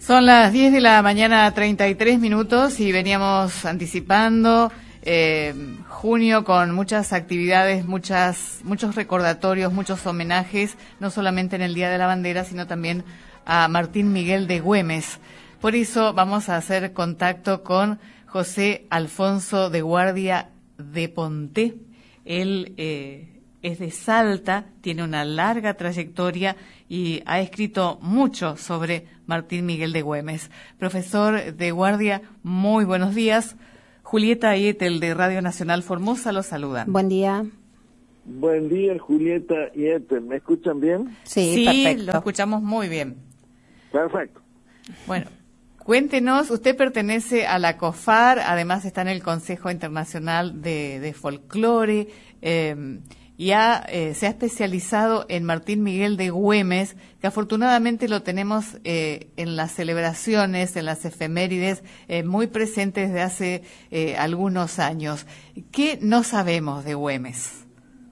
Son las 10 de la mañana, 33 minutos, y veníamos anticipando junio con muchas actividades, muchos recordatorios, muchos homenajes, no solamente en el Día de la Bandera, sino también a Martín Miguel de Güemes. Por eso vamos a hacer contacto con José Alfonso de Guardia de Ponté. Él es de Salta, tiene una larga trayectoria y ha escrito mucho sobre Martín Miguel de Güemes. Profesor de Guardia, muy buenos días. Julieta y Ethel de Radio Nacional Formosa los saludan. Buen día. Buen día, Julieta y Ethel. ¿Me escuchan bien? Sí, perfecto. Lo escuchamos muy bien. Perfecto. Bueno, cuéntenos, usted pertenece a la COFAR, además está en el Consejo Internacional de Folclore, y se ha especializado en Martín Miguel de Güemes, que afortunadamente lo tenemos en las celebraciones, en las efemérides, muy presente desde hace algunos años. ¿Qué no sabemos de Güemes?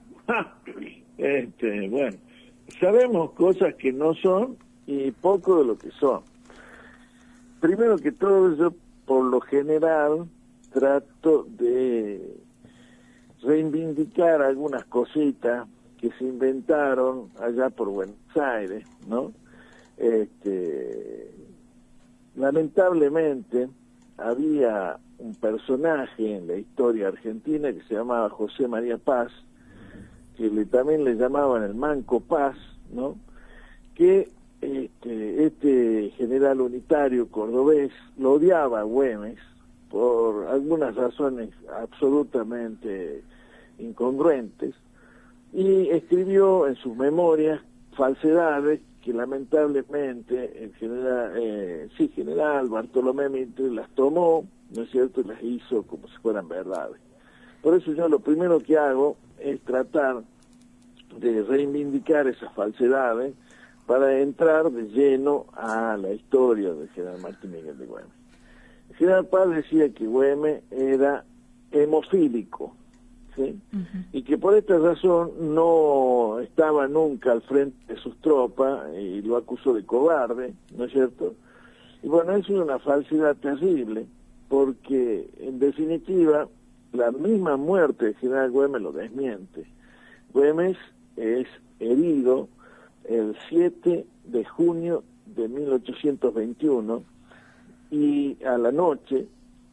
Bueno, sabemos cosas que no son y poco de lo que son. Primero que todo, yo por lo general trato de reivindicar algunas cositas que se inventaron allá por Buenos Aires, ¿no? Lamentablemente había un personaje en la historia argentina que se llamaba José María Paz, que también le llamaban el Manco Paz, ¿no? Que este general unitario cordobés lo odiaba a Güemes por algunas razones absolutamente incongruentes, y escribió en sus memorias falsedades que lamentablemente el general Bartolomé Mitre las tomó, ¿no es cierto?, y las hizo como si fueran verdades. Por eso yo lo primero que hago es tratar de reivindicar esas falsedades para entrar de lleno a la historia del general Martín Miguel de Güemes. El general Paz decía que Güemes era hemofílico, ¿sí? Uh-huh. Y que por esta razón no estaba nunca al frente de sus tropas, y lo acusó de cobarde, ¿no es cierto? Y bueno, eso es una falsedad terrible, porque en definitiva la misma muerte del general Güemes lo desmiente. Güemes es herido el 7 de junio de 1821 y a la noche,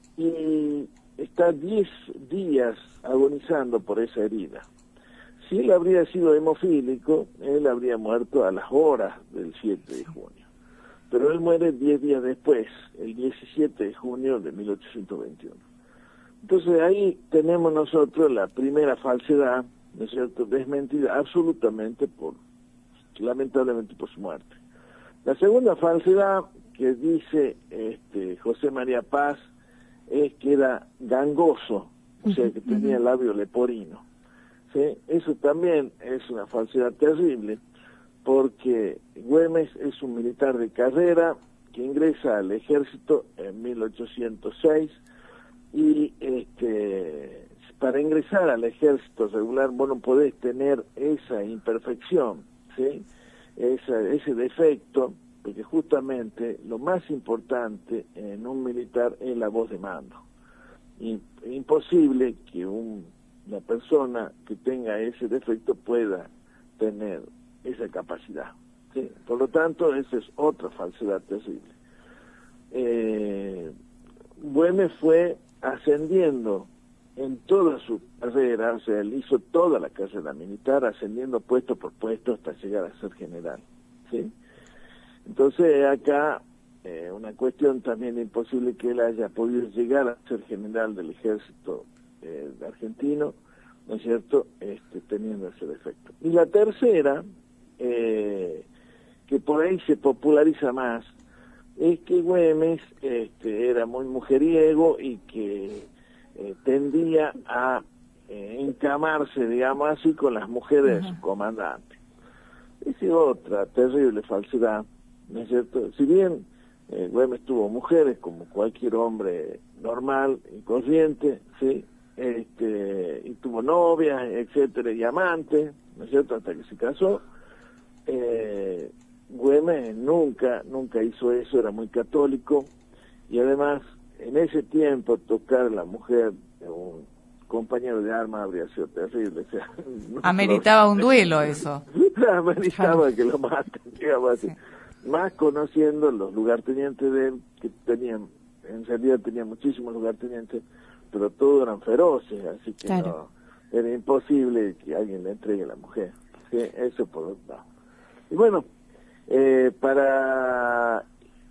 y está 10 días agonizando por esa herida. Si él habría sido hemofílico, él habría muerto a las horas del 7 de junio. Pero él muere 10 días después, el 17 de junio de 1821. Entonces ahí tenemos nosotros la primera falsedad, ¿no es cierto?, desmentida absolutamente lamentablemente por su muerte. La segunda falsedad que dice José María Paz es que era gangoso, o sea, que tenía el labio leporino, ¿sí? Eso también es una falsedad terrible, porque Güemes es un militar de carrera que ingresa al ejército en 1806, y para ingresar al ejército regular vos no podés tener esa imperfección, ¿sí? Ese defecto, porque justamente lo más importante en un militar es la voz de mando. Imposible que una persona que tenga ese defecto pueda tener esa capacidad, ¿sí? Por lo tanto, esa es otra falsedad terrible. Güemes fue ascendiendo en toda su carrera, o sea, él hizo toda la carrera militar, ascendiendo puesto por puesto hasta llegar a ser general, ¿sí? Entonces acá una cuestión también imposible que él haya podido llegar a ser general del ejército argentino, ¿no es cierto?, teniendo ese defecto. Y la tercera, que por ahí se populariza más, es que Güemes era muy mujeriego y que tendía a encamarse, digamos así, con las mujeres de su comandante. Esa es otra terrible falsedad, ¿no es cierto? Si bien Güemes tuvo mujeres como cualquier hombre normal y corriente, ¿sí? Y tuvo novias, etcétera, y amantes, ¿no es cierto?, hasta que se casó, Güemes nunca hizo eso, era muy católico, y además en ese tiempo tocar a la mujer de un compañero de armas habría sido terrible. O sea, ameritaba un duelo eso. Ameritaba que lo maten, digamos así. Sí. Más conociendo los lugartenientes de él, que tenían, en realidad tenían muchísimos lugartenientes, pero todos eran feroces, así que claro, no, era imposible que alguien le entregue a la mujer. ¿Sí? Eso por otro lado. Y bueno, para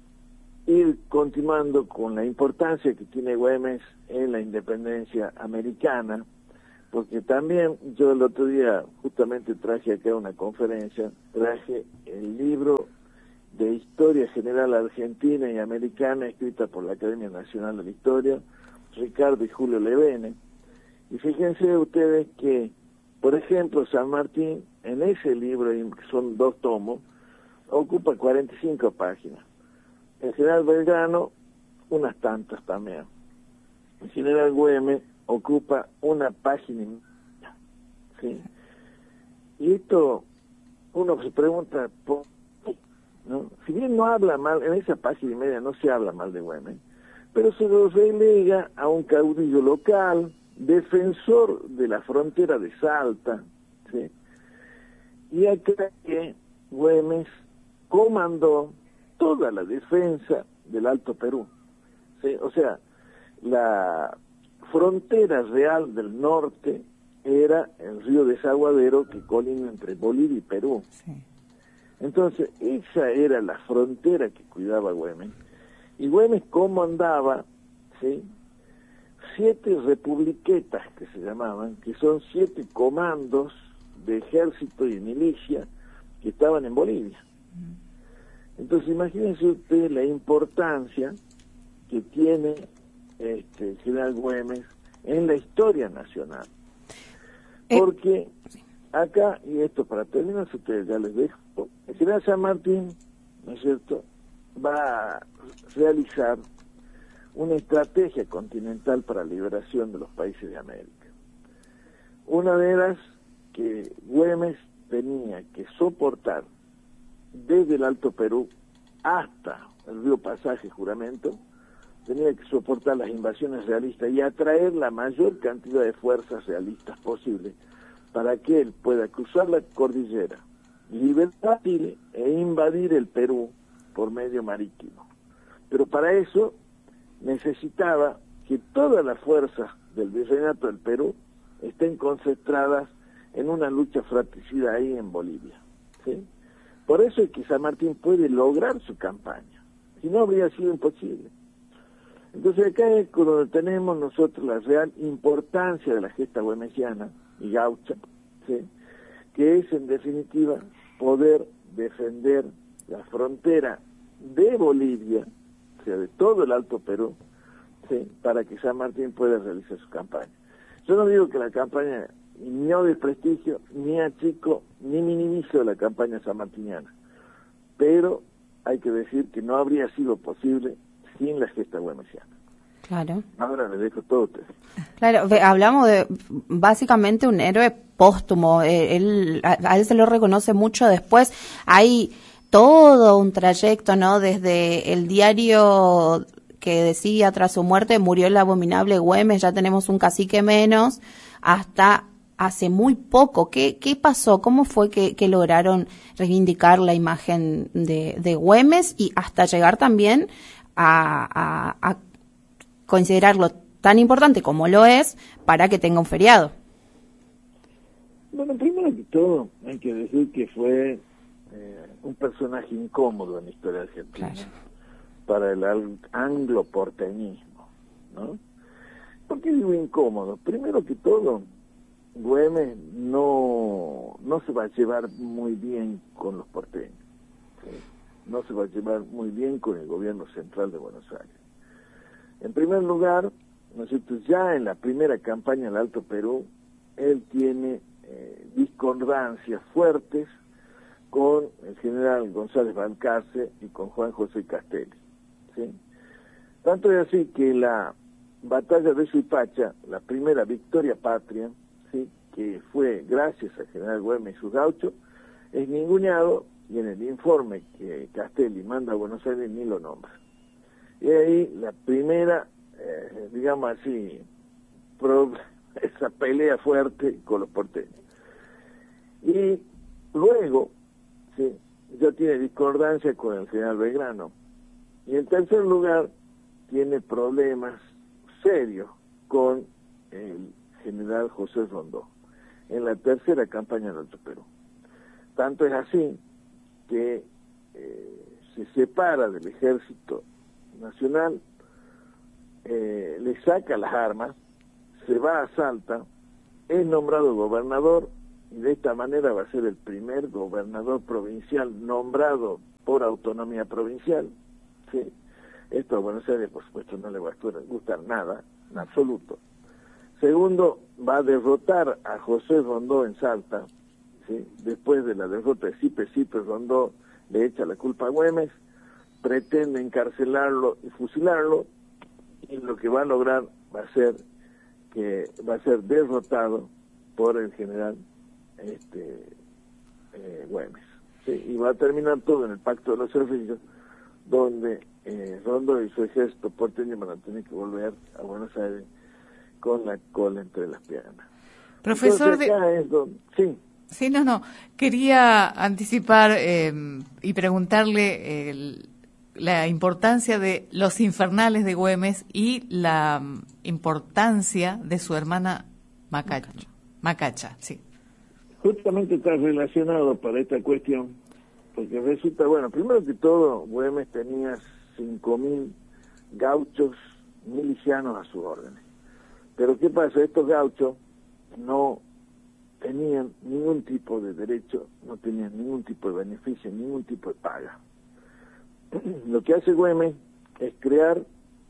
ir continuando con la importancia que tiene Güemes en la independencia americana, porque también yo el otro día justamente traje acá una conferencia, traje el libro de Historia General Argentina y Americana, escrita por la Academia Nacional de la Historia, Ricardo y Julio Levene, y fíjense ustedes que, por ejemplo, San Martín, en ese libro, que son 2 tomos, ocupa 45 páginas. El general Belgrano, unas tantas también. El general Güemes ocupa una página y media, ¿sí? Y esto, uno se pregunta, ¿por qué? ¿No? Si bien no habla mal, en esa página y media no se habla mal de Güemes, pero se lo relega a un caudillo local, defensor de la frontera de Salta, ¿sí? Y acá que Güemes comandó toda la defensa del Alto Perú, ¿sí? O sea, la frontera real del norte era el río Desaguadero que colinda entre Bolivia y Perú. Sí. Entonces, esa era la frontera que cuidaba Güemes. Y Güemes comandaba, ¿sí?, 7 republiquetas que se llamaban, que son 7 comandos de ejército y milicia que estaban en Bolivia. Entonces, imagínense usted la importancia que tiene el general Güemes en la historia nacional. Porque acá, y esto para terminar, ustedes ya les dejo, el general San Martín, ¿no es cierto?, va a realizar una estrategia continental para la liberación de los países de América. Una de ellas que Güemes tenía que soportar desde el Alto Perú hasta el río Pasaje, Juramento, tenía que soportar las invasiones realistas y atraer la mayor cantidad de fuerzas realistas posible para que él pueda cruzar la cordillera, liberar Chile e invadir el Perú por medio marítimo. Pero para eso necesitaba que todas las fuerzas del Virreinato del Perú estén concentradas en una lucha fratricida ahí en Bolivia, ¿sí? Por eso es que San Martín puede lograr su campaña, si no habría sido imposible. Entonces acá es donde tenemos nosotros la real importancia de la gesta güemesiana y gaucha, ¿sí?, que es en definitiva poder defender la frontera de Bolivia, o sea, de todo el Alto Perú, ¿sí?, para que San Martín pueda realizar su campaña. Yo no digo que la campaña ni desprestigio, ni achico, ni minimizo la campaña sanmartiniana, pero hay que decir que no habría sido posible sin la gesta güemesiana. Claro. Ahora les dejo todo a ustedes. Claro, hablamos de básicamente un héroe póstumo. A él se lo reconoce mucho después. Hay todo un trayecto, ¿no? Desde el diario que decía tras su muerte murió el abominable Güemes, ya tenemos un cacique menos, hasta hace muy poco. ¿Qué pasó? ¿Cómo fue que lograron reivindicar la imagen de Güemes y hasta llegar también a considerarlo tan importante como lo es para que tenga un feriado? Bueno, primero que todo hay que decir que fue un personaje incómodo en la historia argentina, claro, para el anglo-porteñismo, ¿no? ¿Por qué digo incómodo? Primero que todo, Güemes no se va a llevar muy bien con los porteños, ¿sí? No se va a llevar muy bien con el gobierno central de Buenos Aires. En primer lugar, ¿no es cierto?, ya en la primera campaña del Alto Perú, él tiene discordancias fuertes con el general González Balcarce y con Juan José Castelli, ¿sí? Tanto es así que la batalla de Suipacha, la primera victoria patria, ¿sí?, que fue gracias al general Güemes y sus gauchos, es ninguneado y en el informe que Castelli manda a Buenos Aires ni lo nombra. Y ahí la primera, digamos así, esa pelea fuerte con los porteños. Y luego, sí, ya tiene discordancia con el general Belgrano. Y en tercer lugar, tiene problemas serios con el general José Rondó en la tercera campaña del Alto Perú. Tanto es así que se separa del Ejército Nacional, le saca las armas, se va a Salta, es nombrado gobernador, y de esta manera va a ser el primer gobernador provincial nombrado por autonomía provincial, ¿sí? Esto a Buenos Aires, por supuesto, no le va a gustar nada, en absoluto. Segundo, va a derrotar a José Rondó en Salta, ¿sí? Después de la derrota de Sipe Rondó le echa la culpa a Güemes, pretende encarcelarlo y fusilarlo, y lo que va a lograr va a ser derrotado por el general Güemes, ¿sí? Y va a terminar todo en el Pacto de los Cerrillos, donde Rondó y su ejército porteño van a tener que volver a Buenos Aires con la cola entre las piernas. Profesor, sí. Sí, no. Quería anticipar y preguntarle la importancia de los infernales de Güemes y la importancia de su hermana Macacha, sí. Justamente está relacionado para esta cuestión, porque resulta, bueno, primero que todo, Güemes tenía 5.000 gauchos milicianos a sus órdenes. Pero ¿qué pasa? Estos gauchos no tenían ningún tipo de derecho, no tenían ningún tipo de beneficio, ningún tipo de paga. Lo que hace Güemes es crear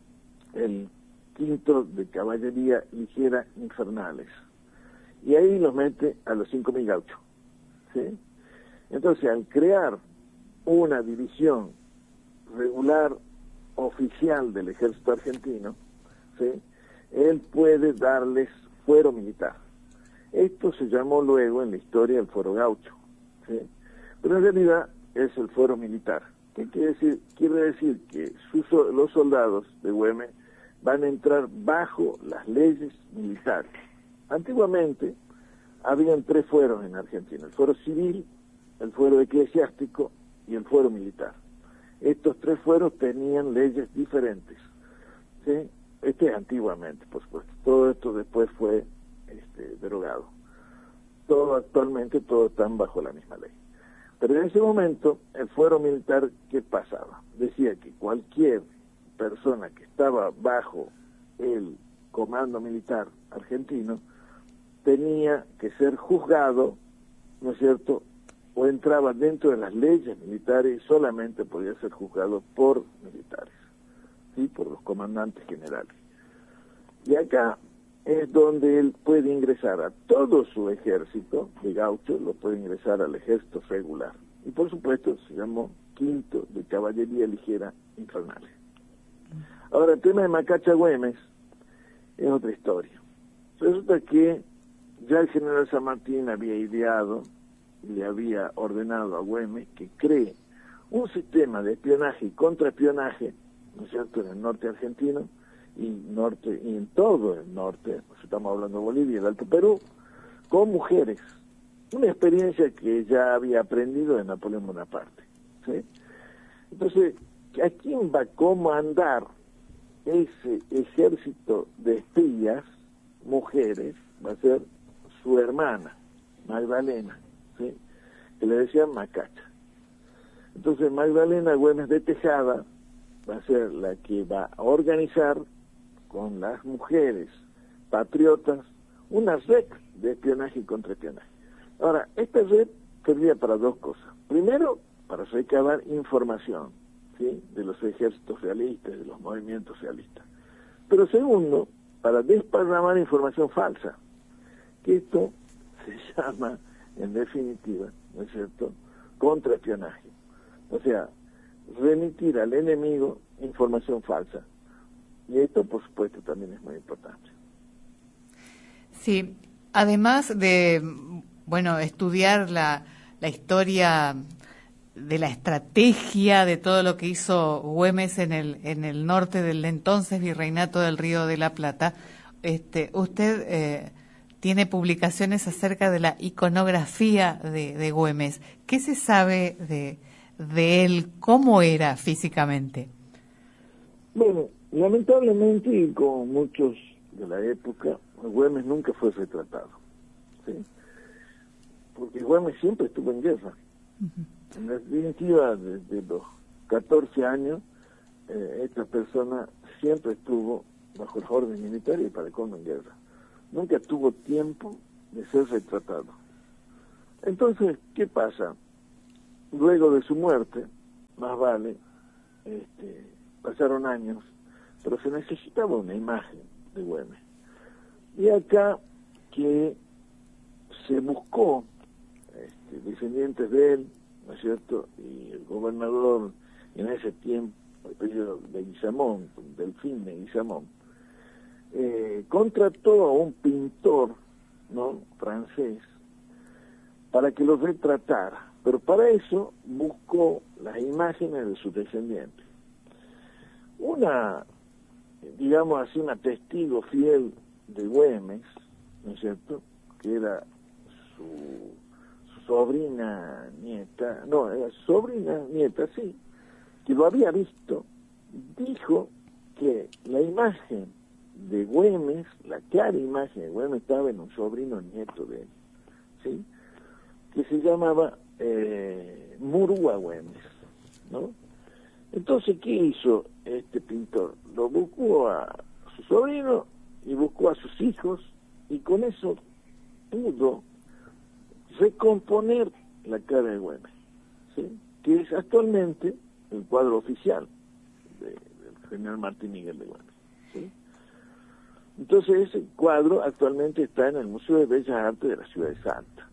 el quinto de caballería ligera infernales, y ahí los mete a los 5.000 gauchos, ¿sí? Entonces, al crear una división regular oficial del ejército argentino, ¿sí?, él puede darles fuero militar. Esto se llamó luego en la historia el fuero gaucho, ¿sí? Pero en realidad es el fuero militar. ¿Qué quiere decir? Quiere decir que los soldados de Güemes van a entrar bajo las leyes militares. Antiguamente habían 3 fueros en Argentina: el fuero civil, el fuero eclesiástico y el fuero militar. Estos 3 fueros tenían leyes diferentes, ¿sí? Este es antiguamente, por supuesto. Todo esto después fue derogado. Actualmente todos están bajo la misma ley. Pero en ese momento, el fuero militar, ¿qué pasaba? Decía que cualquier persona que estaba bajo el comando militar argentino tenía que ser juzgado, ¿no es cierto?, o entraba dentro de las leyes militares y solamente podía ser juzgado por militares, ¿sí?, por los comandantes generales. Y acá es donde él puede ingresar a todo su ejército de gauchos, lo puede ingresar al ejército regular. Y por supuesto se llamó quinto de caballería ligera infernales. Ahora, el tema de Macacha Güemes es otra historia. Resulta que ya el general San Martín había ideado y le había ordenado a Güemes que cree un sistema de espionaje y contraespionaje, ¿no es cierto?, en el norte argentino y en todo el norte, pues estamos hablando de Bolivia y el Alto Perú, con mujeres. Una experiencia que ya había aprendido de Napoleón Bonaparte, ¿sí? Entonces, ¿a quién va a comandar ese ejército de espías, mujeres? Va a ser su hermana, Magdalena, ¿sí?, que le decían Macacha. Entonces, Magdalena Güemes de Tejada va a ser la que va a organizar con las mujeres patriotas una red de espionaje y contraespionaje. Ahora, esta red servía para 2 cosas. Primero, para recabar información, ¿sí?, de los ejércitos realistas, de los movimientos realistas. Pero segundo, para desparramar información falsa, que esto se llama, en definitiva, ¿no es cierto?, contraespionaje. O sea, remitir al enemigo información falsa. Y esto, por supuesto, también es muy importante. Sí, además de, estudiar la historia de la estrategia de todo lo que hizo Güemes en el norte del entonces Virreinato del Río de la Plata. Usted tiene publicaciones acerca de la iconografía de Güemes. ¿Qué se sabe de él? ¿Cómo era físicamente? Bueno, lamentablemente, y como muchos de la época, Güemes nunca fue retratado, ¿sí? Porque Güemes siempre estuvo en guerra. En definitiva, desde los 14 años, esta persona siempre estuvo bajo las órdenes militares y para el colmo en guerra. Nunca tuvo tiempo de ser retratado. Entonces, ¿qué pasa? Luego de su muerte, más vale, pasaron años, pero se necesitaba una imagen de Güemes. Y acá que se buscó descendientes de él, ¿no es cierto? Y el gobernador en ese tiempo, el periodo de Guizamón, Delfín de Guizamón, contrató a un pintor, ¿no?, francés para que lo retratara, pero para eso buscó las imágenes de sus descendientes. Una, digamos así, una testigo fiel de Güemes, ¿no es cierto?, que era su sobrina nieta, no, era sobrina nieta, sí, que lo había visto, dijo que la imagen de Güemes, la clara imagen de Güemes, estaba en un sobrino nieto de él, ¿sí?, que se llamaba Murúa Güemes, ¿no? Entonces, ¿qué hizo este pintor? Lo buscó a su sobrino y buscó a sus hijos, y con eso pudo recomponer la cara de Güemes, ¿sí?, que es actualmente el cuadro oficial del general Martín Miguel de Güemes, ¿sí? Entonces ese cuadro actualmente está en el Museo de Bellas Artes de la ciudad de Salta,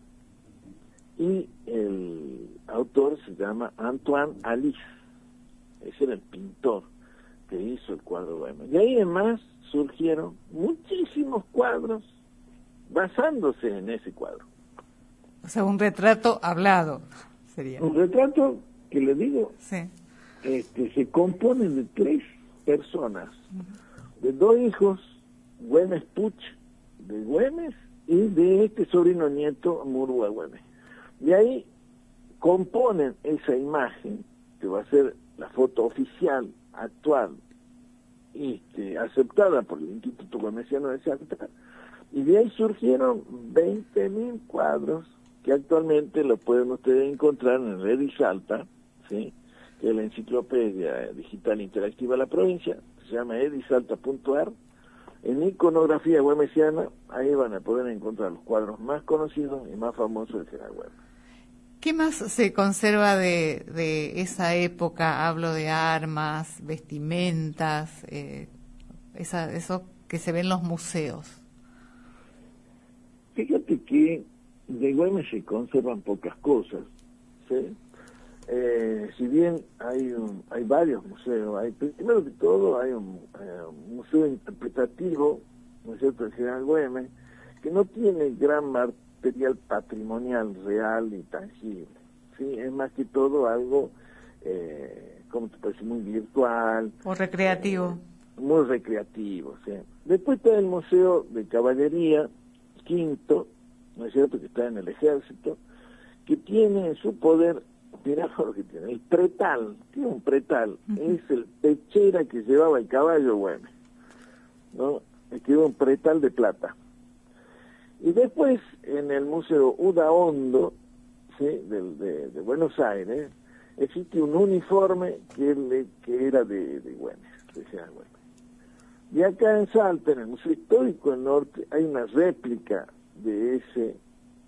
y el autor se llama Antoine Alice. Ese era el pintor que hizo el cuadro Güemes. Y ahí además surgieron muchísimos cuadros basándose en ese cuadro. O sea, un retrato hablado sería. Un retrato que, le digo, sí, se compone de 3 personas, de 2 hijos, Güemes Puch de Güemes y de este sobrino nieto Murúa Güemes. De ahí componen esa imagen que va a ser la foto oficial actual, aceptada por el Instituto Güemesiano de Salta, y de ahí surgieron 20.000 cuadros que actualmente lo pueden ustedes encontrar en el Edisalta, ¿sí?, que es la enciclopedia digital interactiva de la provincia, se llama edisalta.ar. En iconografía güemesiana, ahí van a poder encontrar los cuadros más conocidos y más famosos del general Güemes. ¿Qué más se conserva de esa época? Hablo de armas, vestimentas, eso que se ve en los museos. Fíjate que de Güemes se conservan pocas cosas, ¿sí? Si bien hay varios museos, primero que todo hay un museo interpretativo, ¿no es cierto?, del general Güemes, que no tiene gran material patrimonial real y tangible, ¿sí? Es más que todo algo, como te parece, muy virtual. O recreativo. Muy recreativo, ¿sí? Después está el Museo de Caballería, Quinto, ¿no es cierto?, que está en el Ejército, que tiene en su poder, mirá lo que tiene, el pretal, tiene un pretal, es el pechera que llevaba el caballo Güemes, ¿no? Tiene un pretal de plata. Y después, en el Museo Udaondo, ¿sí?, de Buenos Aires, existe un uniforme que era de Güemes, de general Güemes. Y acá en Salta, en el Museo Histórico del Norte, hay una réplica de ese,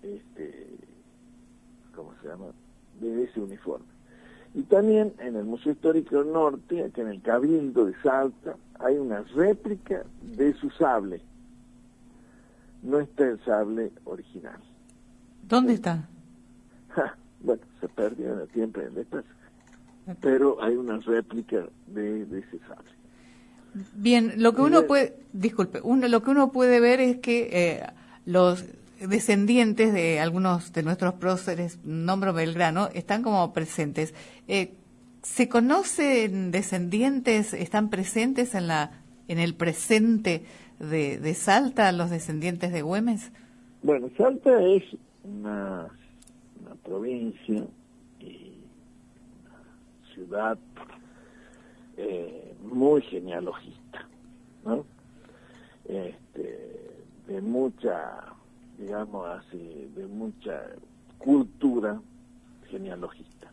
¿cómo se llama?, de ese uniforme. Y también en el Museo Histórico del Norte, acá en el Cabildo de Salta, hay una réplica de su sable. No está el sable original. ¿Dónde está? Bueno, se perdió en el tiempo y en el espacio. Pero hay una réplica de ese sable. Bien, lo que uno puede, lo que uno puede ver es que descendientes de algunos de nuestros próceres, nombro Belgrano, están como presentes. ¿Se conocen descendientes, están presentes en el presente de Salta, los descendientes de Güemes? Bueno, Salta es una provincia y una ciudad muy genealogista, ¿no? De mucha, digamos así, de mucha cultura genealogista.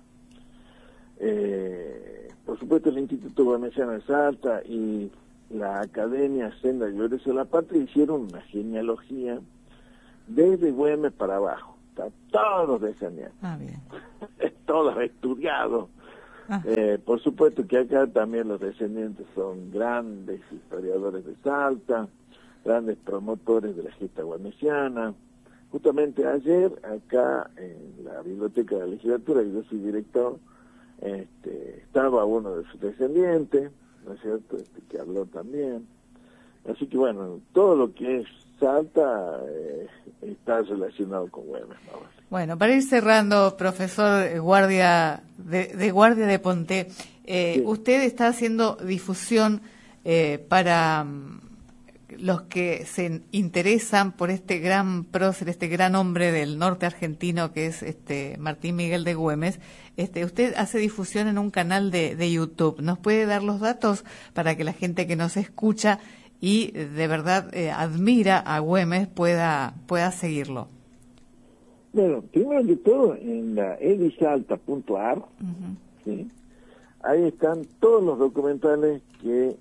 Por supuesto, el Instituto Güemesiano de Salta y la Academia Senda Gloriosa de la Patria hicieron una genealogía desde Güemes para abajo. Está todos descendientes. Bien. Todos estudiados. Por supuesto que acá también los descendientes son grandes historiadores de Salta, grandes promotores de la gesta güemesiana. Justamente ayer, acá en la biblioteca de la legislatura, y yo soy director, estaba uno de sus descendientes, ¿no es cierto?, que habló también. Así que bueno, todo lo que es Salta está relacionado con Güemes, ¿no? Bueno, para ir cerrando, profesor Guardia de Guardia de Ponté, sí. Usted está haciendo difusión para los que se interesan por este gran prócer, este gran hombre del norte argentino que es Martín Miguel de Güemes. Usted hace difusión en un canal de YouTube. ¿Nos puede dar los datos para que la gente que nos escucha y de verdad admira a Güemes pueda seguirlo? Bueno, primero que todo, en la edisalta.ar, ¿sí? Ahí están todos los documentales que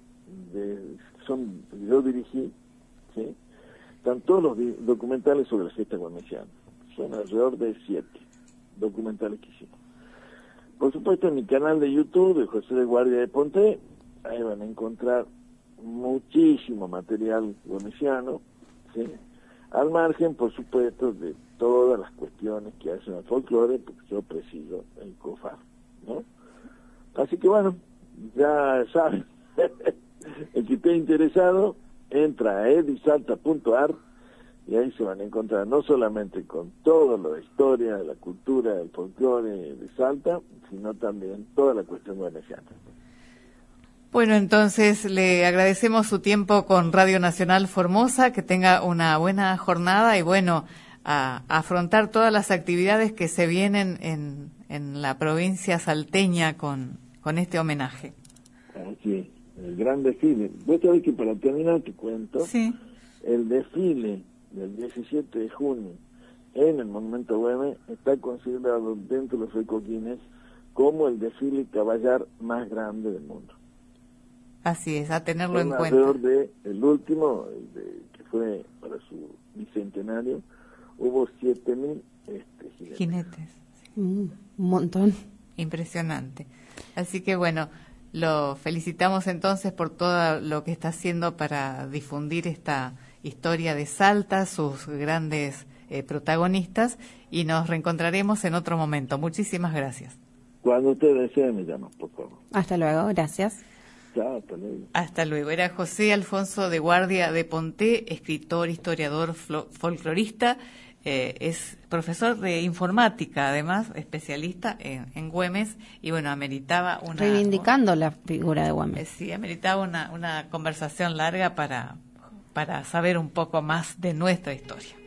yo dirigí, ¿sí? Están todos los documentales sobre la gesta güemesiana. Son alrededor de 7 documentales que hicimos. Por supuesto, en mi canal de YouTube, de José de Guardia de Ponté, ahí van a encontrar muchísimo material güemesiano, ¿sí? Al margen, por supuesto, de todas las cuestiones que hacen al folclore, porque yo presido el COFAR, ¿no? Así que bueno, ya saben, el que esté interesado, entra a edisalta.ar y ahí se van a encontrar no solamente con todo lo de historia, la cultura, el folclore de Salta, sino también toda la cuestión güemesiana. Bueno, entonces le agradecemos su tiempo con Radio Nacional Formosa, que tenga una buena jornada y bueno, a afrontar todas las actividades que se vienen en la provincia salteña con este homenaje. Así es, el gran desfile. Vos sabés que para terminar te cuento, sí. El desfile del 17 de junio en el Monumento Güemes está considerado dentro de los récords Guinness como el desfile caballar más grande del mundo. Así es, a tenerlo en cuenta. Alrededor de el último, que fue para su bicentenario, hubo 7.000 jinetes. Sí. Un montón. Impresionante. Así que bueno, lo felicitamos entonces por todo lo que está haciendo para difundir esta historia de Salta, sus grandes protagonistas, y nos reencontraremos en otro momento. Muchísimas gracias. Cuando usted desee me llama, por favor. Hasta luego, gracias. Chao, hasta luego. Hasta luego. Era José Alfonso de Guardia de Ponté, escritor, historiador, folclorista, es profesor de informática, además, especialista en Güemes, y bueno, ameritaba una... Reivindicando la figura de Güemes. Sí, ameritaba una conversación larga para saber un poco más de nuestra historia.